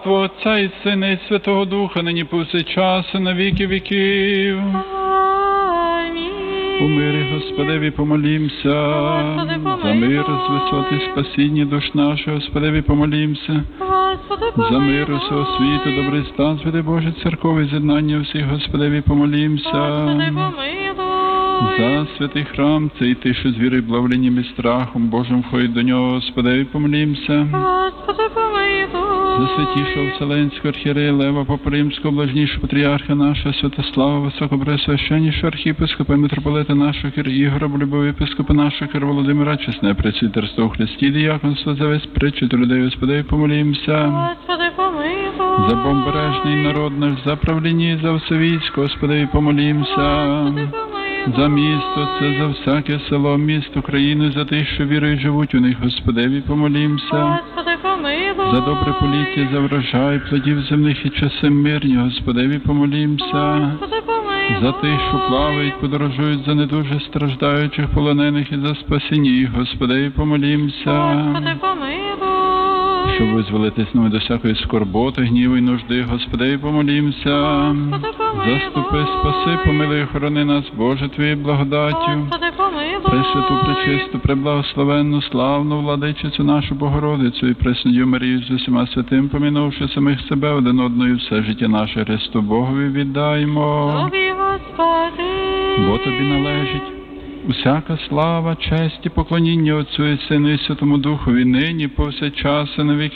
царство Отця і Сина і Святого Духа, нині повсякчас і на віки віків. У мирі Господеві помолімся, Господи, помилуй. за мир з висоти спасіння душ наших, Господеві помолімся, за мир усього світу, добрий стан, святий Боже, церкові з'єднання всіх, Господеві помолімся, Господи, помилуй. за святий храм, цей тишу з вірою, благоволінням і страхом Божим входить до нього, Господеві помолімся, Господи, помилуй. за святішого Вселенського архієрея Лева, Папу Римського, блажнішого патріарха нашого, Святослава, високопреосвященнішого архієпископа, митрополита нашого Кир Ігора, любого єпископа нашого Кир Володимира, чесне пресвітерство у Христі, діяконство за весь причет людей, Господи, помолімся. Господи, помилуй. За бомбережний народ наш, за правління і за все військо, Господи, помолімся. Господи, помилуй. За місто, це за всяке село, місто, країну, за тих, що вірою живуть у них, Господеві, помолімся. Господи, помилуй. За добре поліття, за врожай, плодів земних і часи мирні, Господеві, помолімся. Господи, помилуй. За тих, що плавають, подорожують, за недуже страждаючих, полонених і за спасіння їх, Господеві, помолімся. Господи, помилуй. Щоб визволити з нами до всякої скорботи, гніву і нужди, Господеві, помолімся. Господи, помилуй. Заступи, спаси, помилуй, охорони нас, Боже, Твоєю благодаттю. Господи, помилуй. Пресвяту, пречисту, преблагословенну, славну владичицю нашу Богородицю і преснодію Марію з усіма святим, помінувши самих себе один одною, все життя наше Христу Богові віддаймо. Тобі, Господи. Бо Тобі належить усяка слава, честь і поклоніння Отцю і Сину і Святому Духові, нині повсякчас і на віки